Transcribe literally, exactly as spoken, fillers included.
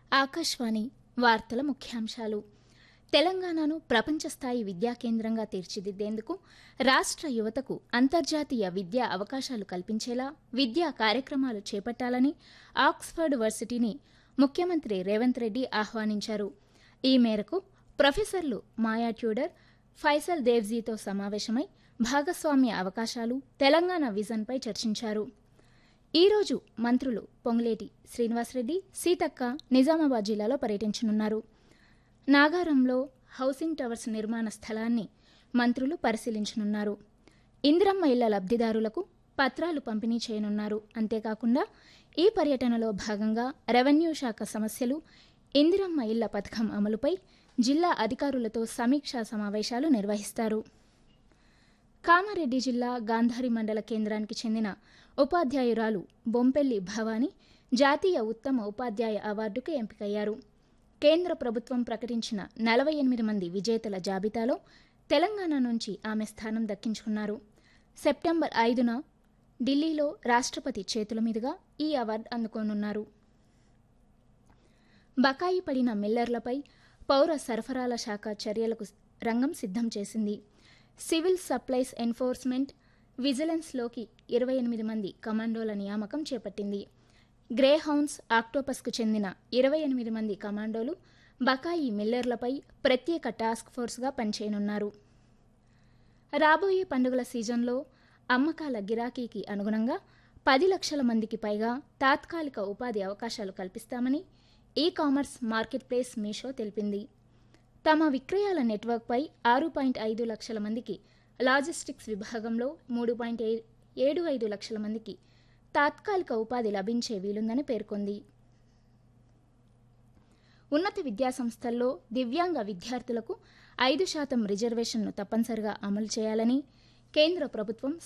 ఆకాశవాణి వార్తల ముఖ్యాంశాలు. తెలంగాణను ప్రపంచ స్థాయి విద్యా కేంద్రంగా తీర్చిదిద్దేందుకు రాష్ట్ర యువతకు అంతర్జాతీయ విద్యా అవకాశాలు కల్పించేలా విద్యా కార్యక్రమాలు చేపట్టాలని ఆక్స్ఫర్డ్ వర్సిటీని ముఖ్యమంత్రి రేవంత్ రెడ్డి ఆహ్వానించారు. ఈ మేరకు ప్రొఫెసర్లు మాయా ట్యూడర్, ఫైసల్ దేవ్జీతో సమావేశమై భాగస్వామ్య అవకాశాలు, తెలంగాణ విజన్పై చర్చించారు. ఈ రోజు మంత్రులు పొంగులేటి శ్రీనివాసరెడ్డి, సీతక్క నిజామాబాద్ జిల్లాలో పర్యటించనున్నారు. నాగారంలో హౌసింగ్ టవర్స్ నిర్మాణ స్థలాన్ని మంత్రులు పరిశీలించనున్నారు. ఇందిరమ్మ ఇళ్ల లబ్దిదారులకు పత్రాలు పంపిణీ చేయనున్నారు. అంతేకాకుండా ఈ పర్యటనలో భాగంగా రెవెన్యూ శాఖ సమస్యలు, ఇందిరమ్మ ఇళ్ల పథకం అమలుపై జిల్లా అధికారులతో సమీక్షా సమావేశాలు నిర్వహిస్తారు. కామారెడ్డి జిల్లా గాంధారి మండల కేంద్రానికి చెందిన ఉపాధ్యాయురాలు బొంపెల్లి భవానీ జాతీయ ఉత్తమ ఉపాధ్యాయ అవార్డుకు ఎంపికయ్యారు. కేంద్ర ప్రభుత్వం ప్రకటించిన నలభై ఎనిమిది మంది విజేతల జాబితాలో తెలంగాణ నుంచి ఆమె స్థానం దక్కించుకున్నారు. సెప్టెంబర్ ఐదున ఢిల్లీలో రాష్ట్రపతి చేతుల మీదుగా ఈ అవార్డు అందుకోనున్నారు. బకాయి పడిన మిల్లర్లపై పౌర సరఫరాల శాఖ చర్యలకు రంగం సిద్ధం చేసింది. సివిల్ సప్లైస్ ఎన్ఫోర్స్మెంట్ విజిలెన్స్లోకి ఇరవై ఎనిమిది మంది కమాండోల నియామకం చేపట్టింది. గ్రే హౌన్స్, ఆక్టోపస్కు చెందిన ఇరవై ఎనిమిది మంది కమాండోలు బకాయి మిల్లర్లపై ప్రత్యేక టాస్క్ ఫోర్స్గా పనిచేయనున్నారు. రాబోయే పండుగల సీజన్లో అమ్మకాల గిరాకీకి అనుగుణంగా పది లక్షల మందికి పైగా తాత్కాలిక ఉపాధి అవకాశాలు కల్పిస్తామని e commerce market place Meesho తెలిపింది. తమ విక్రయాల నెట్వర్క్పై ఆరు పాయింట్ ఐదు లక్షల మందికి, లాజిస్టిక్స్ విభాగంలో మూడు పాయింట్ ఏడు ఐదు లక్షల మందికి తాత్కాలిక ఉపాధి లభించే వీలుందని పేర్కొంది. ఉన్నత విద్యాసంస్థల్లో దివ్యాంగ విద్యార్థులకు ఐదు శాతం రిజర్వేషన్ను తప్పనిసరిగా అమలు చేయాలని కేంద్ర ప్రభుత్వం